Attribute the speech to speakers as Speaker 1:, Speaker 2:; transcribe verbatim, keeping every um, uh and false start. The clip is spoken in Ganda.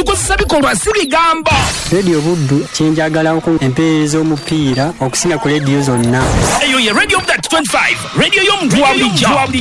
Speaker 1: kukozesa bikolwa si bigambo.
Speaker 2: Radio Buddu kyenjagalako empeereza omupiira okusinga ku radio zonna.
Speaker 1: Eyo ye Radio Buddu twenty-five, radio y'omuntu wa bulijjo.